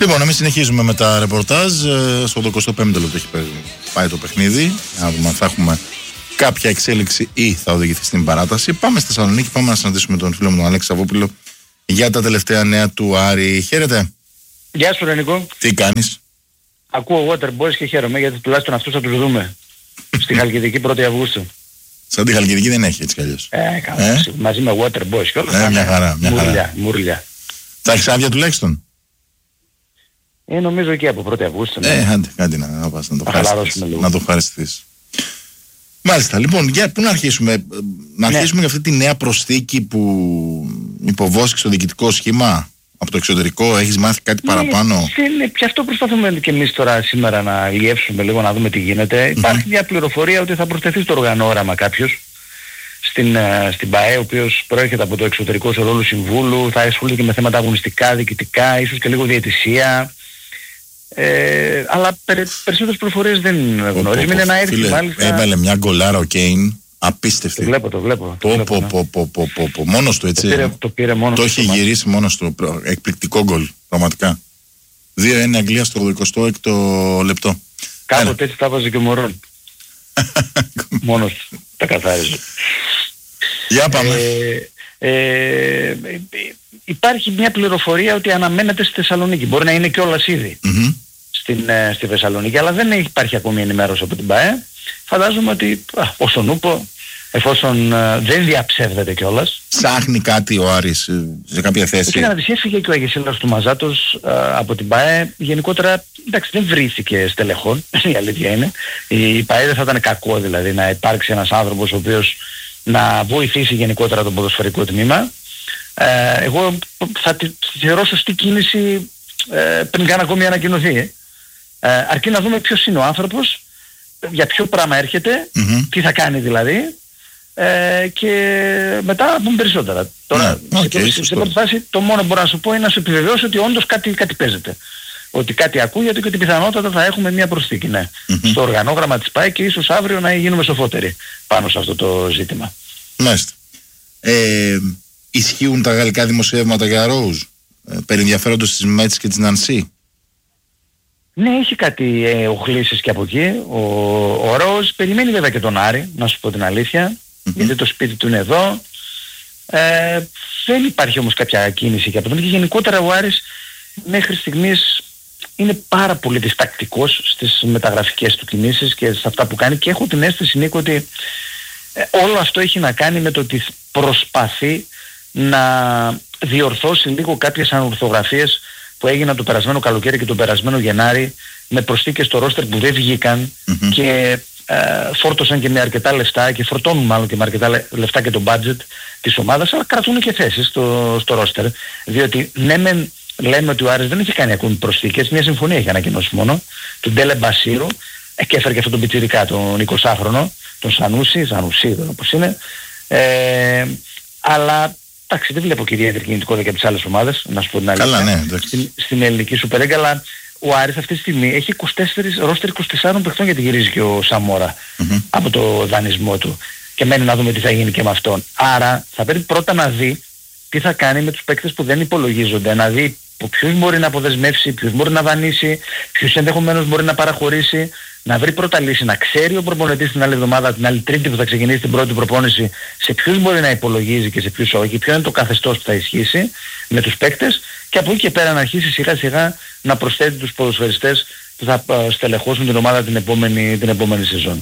Λοιπόν, εμείς συνεχίζουμε με τα ρεπορτάζ. Στο 25ο λεπτό έχει πάει το παιχνίδι. Να δούμε αν θα έχουμε κάποια εξέλιξη ή θα οδηγηθεί στην παράταση. Πάμε στη Θεσσαλονίκη, πάμε να συναντήσουμε τον φίλο μου τον Αλέξη Σαββόπουλο για τα τελευταία νέα του Άρη. Χαίρετε. Γεια σου Ρενικό. Τι κάνεις? Ακούω Waterboys και χαίρομαι γιατί τουλάχιστον αυτούς θα τους δούμε στη Χαλκιδική 1η Αυγούστου. Σαν τη Χαλκιδική δεν έχει έτσι κι αλλιώς. Μαζί με Waterboys και όλα. Μια χαρά. Μουρλιά. Θα έχεις άδεια τουλάχιστον? Νομίζω και από 1η Αυγούστου. Άντε να το ευχαριστήσεις. Μάλιστα, λοιπόν, για πού να αρχίσουμε? Να αρχίσουμε για αυτή τη νέα προσθήκη που υποβόσκει στο διοικητικό σχήμα από το εξωτερικό. Έχεις μάθει κάτι παραπάνω? Και αυτό προσπαθούμε και εμείς τώρα σήμερα να λιεύσουμε λίγο, να δούμε τι γίνεται. Υπάρχει μια πληροφορία ότι θα προσθεθεί στο οργανόγραμμα κάποιος στην ΠΑΕ, ο οποίος προέρχεται από το εξωτερικό σε ρόλο συμβούλου, θα ασχολείται και με θέματα αγωνιστικά, διοικητικά, ίσως και λίγο διαιτησία. Αλλά περισσότερες πληροφορίες δεν γνωρίζουμε. Είναι ένα έργο μάλιστα. Έβαλε μια γκολάρα ο Κέιν. Απίστευτη. Το βλέπω. Μόνος του έτσι. Το πήρε μόνος του. Το έχει γυρίσει μόνος του. Εκπληκτικό γκολ. Πραγματικά. 2-1 Αγγλία στο 26ο λεπτό. Κάποτε έτσι τα βάζει και ο Μωρόν. Μόνος του τα καθάριζε. Για πάμε. Υπάρχει μια πληροφορία ότι αναμένεται στη Θεσσαλονίκη. Μπορεί να είναι κιόλας ήδη στη Θεσσαλονίκη, αλλά δεν υπάρχει ακόμη ενημέρωση από την ΠΑΕ. Φαντάζομαι ότι όσον ούπο, εφόσον δεν διαψεύδεται κιόλας. Ψάχνει κάτι ο Άρης σε κάποια θέση? Και να της έφυγε και ο Αγεσίλας του Μαζάτος από την ΠΑΕ. Γενικότερα, εντάξει, δεν βρήθηκε στελεχών, η αλήθεια είναι. Η ΠΑΕ δεν θα ήταν κακό δηλαδή να υπάρξει ένας άνθρωπος ο οποίος να βοηθήσει γενικότερα το ποδοσφαιρικό τμήμα. Εγώ θα τη θεωρώ σωστή κίνηση πριν καν ακόμη ανακοινωθεί. Αρκεί να δούμε ποιος είναι ο άνθρωπος, για ποιο πράγμα έρχεται, τι θα κάνει δηλαδή, και μετά να πούμε περισσότερα. Τώρα, σε πρώτη φάση, το μόνο που μπορώ να σου πω είναι να σου επιβεβαιώσω ότι όντως κάτι παίζεται. Ότι κάτι ακούγεται και ότι πιθανότατα θα έχουμε μια προσθήκη, στο οργανόγραμμα της ΠΑΕ, και ίσως αύριο να γίνουμε σοφότεροι πάνω σε αυτό το ζήτημα. Μάλιστα. Ισχύουν τα γαλλικά δημοσιεύματα για Ρόουζ περί ενδιαφέροντος της Μέτς και της Νανσί? Ναι, έχει κάτι οχλήσεις και από εκεί. Ο Ρόουζ περιμένει βέβαια και τον Άρη, να σου πω την αλήθεια, γιατί το σπίτι του είναι εδώ. Δεν υπάρχει όμως κάποια κίνηση και από τον, και γενικότερα ο Άρης μέχρι στιγμής είναι πάρα πολύ διστακτικός στις μεταγραφικές του κινήσεις και σε αυτά που κάνει, και έχω την αίσθηση, Νίκο, ότι όλο αυτό έχει να κάνει με το ότι προσπαθεί να διορθώσει λίγο κάποιες ανορθογραφίες που έγιναν το περασμένο καλοκαίρι και το περασμένο Γενάρη, με προσθήκες στο ρόστερ που δεν βγήκαν και φόρτωσαν και με αρκετά λεφτά, και φορτώνουν μάλλον και με αρκετά λεφτά και το budget της ομάδας, αλλά κρατούν και θέσεις στο ρόστερ. Διότι ναι μεν λέμε ότι ο Άρης δεν έχει κάνει ακόμη προσθήκες, μια συμφωνία έχει ανακοινώσει μόνο, του Ντέλε Μπασίρου, και έφερε και αυτόν τον πιτσιρικά, τον 20χρονο, τον Σανούσι, όπως είναι, αλλά εντάξει, δεν βλέπω και ιδιαίτερη κινητικότητα και από τις άλλες ομάδες, να σου πω την αλήθεια. Καλά, ναι, στην ελληνική Super League, αλλά ο Άρης αυτή τη στιγμή έχει 24 ρόστερ 24 παιχτών, γιατί γυρίζει και ο Σαμόρα από το δανεισμό του, και μένει να δούμε τι θα γίνει και με αυτόν. Άρα θα πρέπει πρώτα να δει τι θα κάνει με τους παίκτες που δεν υπολογίζονται, να δει ποιους μπορεί να αποδεσμεύσει, ποιους μπορεί να δανείσει, ποιους ενδεχομένως μπορεί να παραχωρήσει, να βρει πρώτα λύση, να ξέρει ο προπονητής την άλλη εβδομάδα, την άλλη Τρίτη που θα ξεκινήσει την πρώτη προπόνηση, σε ποιους μπορεί να υπολογίζει και σε ποιους όχι, ποιο είναι το καθεστώς που θα ισχύσει με τους παίκτες, και από εκεί και πέρα να αρχίσει σιγά σιγά να προσθέτει τους ποδοσφαιριστές που θα στελεχώσουν την ομάδα την επόμενη σεζόν.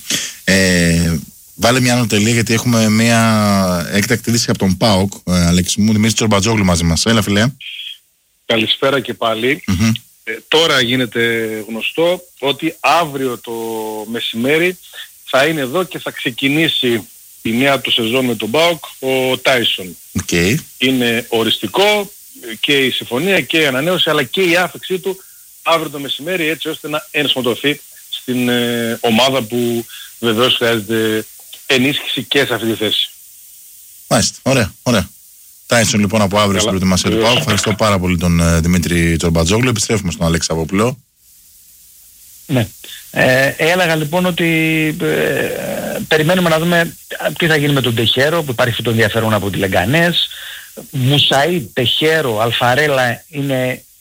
Βάλε μια ανωτελεία, γιατί έχουμε μια έκτακτη είδηση από τον ΠΑΟΚ, Αλέξη μου, Δημήτρη Τσορμπατζόγλου μαζί μας. Έλα φίλε. Καλησπέρα και πάλι. Τώρα γίνεται γνωστό ότι αύριο το μεσημέρι θα είναι εδώ και θα ξεκινήσει η νέα του σεζόν με τον ΠΑΟΚ, ο Τάισον. Είναι οριστικό και η συμφωνία και η ανανέωση, αλλά και η άφηξή του αύριο το μεσημέρι, έτσι ώστε να ενσωματωθεί στην ομάδα που βεβαίως χρειάζεται ενίσχυση και σε αυτή τη θέση. Μάλιστα, ωραία. Τάισον λοιπόν από αύριο στην προετοιμασία του ΠΑΟΚ. Ευχαριστώ πάρα πολύ τον Δημήτρη Τσορμπατζόγλου. Επιστρέφουμε στον Αλέξη Σαββόπουλο. Ναι. Έλεγα λοιπόν ότι περιμένουμε να δούμε τι θα γίνει με τον Τεχέρο, που υπάρχει αυτό το ενδιαφέρον από τη Λεγκανές. Μουσαΐ, Τεχέρο, Αλφαρέλα είναι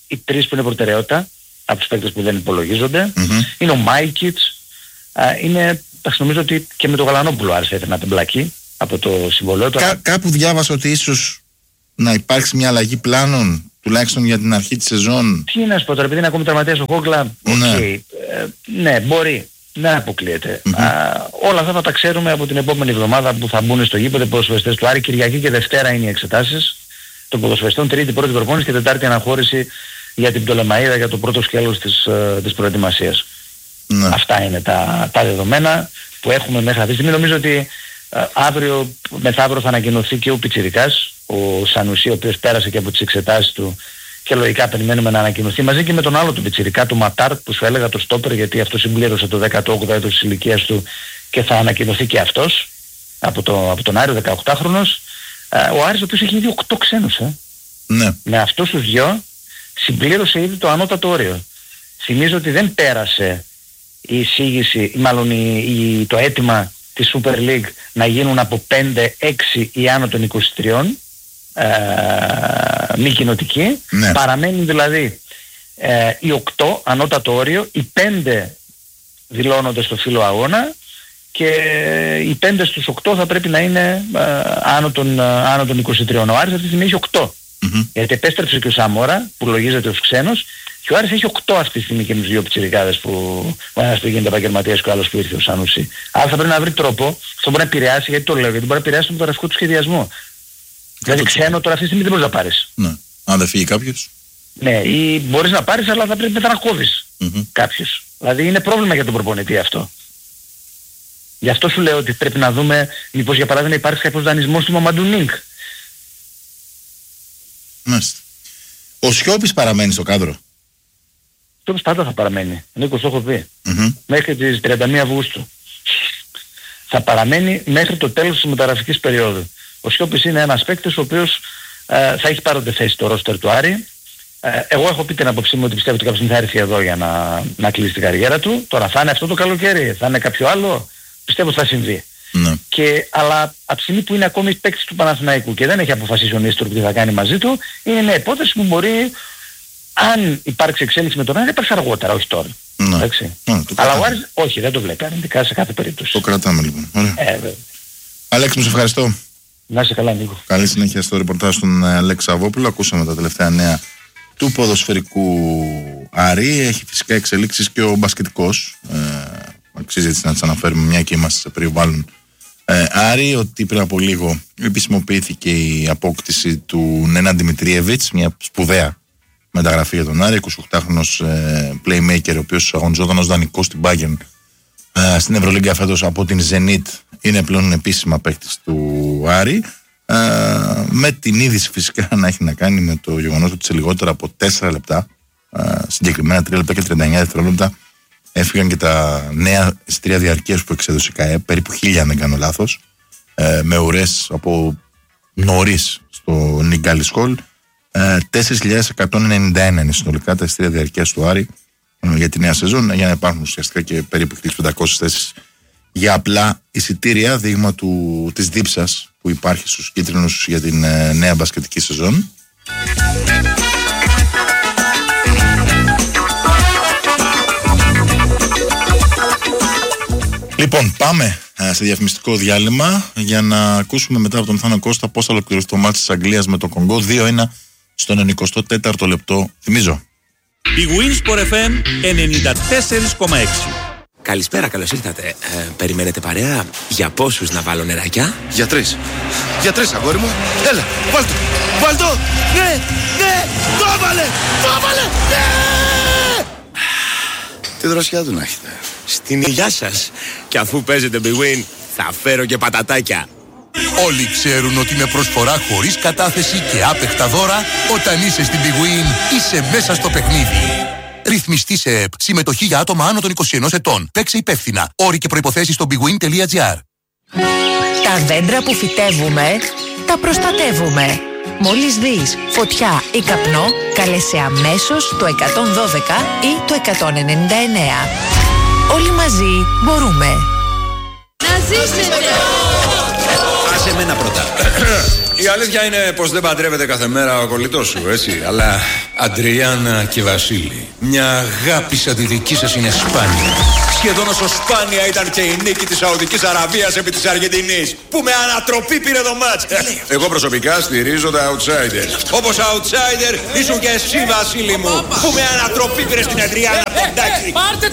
οι 3 που είναι προτεραιότητα από τους παίκτες που δεν υπολογίζονται. Είναι ο Μάικιτς, είναι, νομίζω ότι και με τον Γαλανόπουλο άρεσε να μπλακεί από το συμβολέο του. Κάπου διάβασα ότι ίσως να υπάρξει μια αλλαγή πλάνων, τουλάχιστον για την αρχή της σεζόν. Τι να σου πω τώρα, επειδή είναι ακόμη τραυματίας ο Χόγκλα, ναι, μπορεί. Δεν αποκλείεται. Όλα αυτά θα τα ξέρουμε από την επόμενη εβδομάδα που θα μπουν στο γήπεδο οι ποδοσφαιριστές του Άρη. Κυριακή και Δευτέρα είναι οι εξετάσεις των ποδοσφαιριστών, Τρίτη πρώτη προπόνηση και Τετάρτη αναχώρηση για την Πτολεμαΐδα για το πρώτο σκέλος της προετοιμασίας. Αυτά είναι τα δεδομένα που έχουμε μέχρι αυτή τη στιγμή. Νομίζω ότι αύριο μεθαύριο θα ανακοινωθεί και ο Πιτσιρικάς, ο Σανουσί, ο οποίος πέρασε και από τις εξετάσεις του και λογικά περιμένουμε να ανακοινωθεί μαζί και με τον άλλο του Πιτσιρικά, του Ματάρ, που σου έλεγα, το στόπερ, γιατί αυτό συμπλήρωσε το 18ο έτος της ηλικίας του και θα ανακοινωθεί και αυτός από τον Άρη, 18χρονος. Ο Άρης ο οποίος έχει ήδη 8 ξένους. Ναι. Με αυτούς τους δυο συμπλήρωσε ήδη το ανώτατο όριο. Θυμίζω ότι δεν πέρασε η εισήγηση, μάλλον το αίτημα της Super League να γίνουν από 5-6 ή άνω των 23 μη κοινοτικοί. Ναι. Παραμένουν δηλαδή οι 8 ανώτατο όριο, οι 5 δηλώνονται στο φύλλο αγώνα και οι 5 στους 8 θα πρέπει να είναι άνω των 23. Ο Άρης αυτή τη στιγμή έχει 8. Γιατί επέστρεψε και ο Σαμόρα που λογίζεται ως ξένος και ο Άρης έχει 8 αυτή τη στιγμή και με τους δύο πιτσιρικάδες που ο ένας που γίνεται επαγγελματίας και ο άλλος που ήρθε ο Σανούσι. Άρα θα πρέπει να βρει τρόπο, αυτό μπορεί να επηρεάσει, γιατί το λέω, γιατί μπορεί να επηρεάσει τον γραφικό του σχεδιασμό. Δηλαδή ξένο τώρα αυτή τη στιγμή δεν μπορείς να πάρεις. Ναι. Αν δεν φύγει κάποιος. Ναι, ή μπορείς να πάρεις αλλά θα πρέπει μετά να κόβεις κάποιους. Δηλαδή είναι πρόβλημα για τον προπονητή αυτό. Γι' αυτό σου λέω ότι πρέπει να δούμε μήπως για παράδειγμα υπάρχει κάποιος δανεισμός του Μαμαντού Νίνκ. Μάλιστα. Ο Σιώπης παραμένει στο κάδρο. Ο Σιώπης πάντα θα παραμένει. Νίκος, το έχω πει. Μέχρι τις 31 Αυγούστου. Θα παραμένει μέχρι το τέλος της μεταγραφικής περίοδου. Ο Σιώπης είναι ένας παίκτης ο οποίος θα έχει πάροντε θέση στο ρόστερ του Άρη. Εγώ έχω πει την άποψή μου ότι πιστεύω ότι κάποιος θα έρθει εδώ για να κλείσει την καριέρα του. Τώρα θα είναι αυτό το καλοκαίρι, θα είναι κάποιο άλλο, πιστεύω ότι θα συμβεί. Ναι. Αλλά από τη στιγμή που είναι ακόμη παίκτης του Παναθηναϊκού και δεν έχει αποφασίσει ο Νίστορ τι θα κάνει μαζί του, είναι μια υπόθεση που μπορεί, αν υπάρξει εξέλιξη με τον Άρη, υπάρξει αργότερα, όχι τώρα. Ναι. Αλλά ο Άρης, όχι, δεν το βλέπει αρνητικά σε κάθε περίπτωση. Το κρατάμε λοιπόν. Αλέξη, μου σε ευχαριστώ. Να είσαι καλά, Νίκο. Καλή συνέχεια στο ρεπορτάζ στον Αλέξη Σαββόπουλο. Ακούσαμε τα τελευταία νέα του ποδοσφαιρικού Άρη. Έχει φυσικά εξελίξεις και ο μπασκετικός. Αξίζει έτσι να τις αναφέρουμε, μια και είμαστε σε περιβάλλον Άρη, ότι πριν από λίγο επισημοποιήθηκε η απόκτηση του Νέναν Δημητρίεβιτς, μια σπουδαία μεταγραφή για τον Άρη, 28χρονος playmaker, ο οποίος αγωνιζόταν ως δανεικός στην Bayern στην Ευρωλίγκα φέτος από την Zenit, είναι πλέον επίσημα παίκτης του Άρη, με την είδηση φυσικά να έχει να κάνει με το γεγονός ότι σε λιγότερα από 4 λεπτά, συγκεκριμένα 3 λεπτά και 39 δευτερόλεπτα, έφυγαν και τα νέα εισιτήρια διαρκείας που εξέδωσε η ΚΑΕ, περίπου 1000 αν δεν κάνω λάθος, με ουρές από νωρίς στο Νιγκάλι Σχολ. 4.191 είναι συνολικά τα εισιτήρια διαρκείας του Άρη για τη νέα σεζόν, για να υπάρχουν ουσιαστικά και περίπου 1.500 θέσεις για απλά εισιτήρια, δείγμα της δίψας που υπάρχει στους κίτρινους για την νέα μπασκετική σεζόν. Λοιπόν, πάμε σε διαφημιστικό διάλειμμα για να ακούσουμε μετά από τον Θάνο Κώστα πώς θα ολοκληρωθεί το μάτς της Αγγλίας με το Κονγκό. 2-1 στον 94ο λεπτό. Θυμίζω. Η Winsport FM 94,6. Καλησπέρα, καλώς ήρθατε. Περιμένετε παρέα? Για πόσους να βάλω νεράκια? Για 3. Για 3, αγόρι μου. Έλα, βάλτο. Βάλτο. Ναι, ναι. Το έβαλε. Το έβαλε. Ναι. Τι δροσιά του να έχετε. Στην υγειά σας. Και αφού παίζετε Big Win, θα φέρω και πατατάκια. Όλοι ξέρουν ότι με προσφορά χωρίς κατάθεση και άπεχτα δώρα, όταν είσαι στην Big Win, είσαι μέσα στο παιχνίδι. Ρυθμιστή σε ΕΠ. Συμμετοχή για άτομα άνω των 21 ετών. Παίξε υπεύθυνα. Όροι και προϋποθέσεις στο bigwin.gr. Τα δέντρα που φυτεύουμε, τα προστατεύουμε. Μόλις δεις φωτιά ή καπνό, κάλεσε αμέσως το 112 ή το 199. Όλοι μαζί μπορούμε. Να ζήσετε! Άσε σε μένα πρώτα. Η αλήθεια είναι πως δεν παντρεύεται κάθε μέρα ο κολλητός σου, έτσι. Αλλά Αντριάννα και Βασίλη, μια αγάπη σαν τη δική σας είναι σπάνια. Σχεδόν όσο σπάνια ήταν και η νίκη της Σαουδικής Αραβίας επί της Αργεντινής, που με ανατροπή πήρε το μάτς. Εγώ προσωπικά στηρίζω τα outsider. Όπως outsider ήσουν και εσύ, Βασίλη μου, που με ανατροπή πήρε στην Αντριάννα Ποντάκη.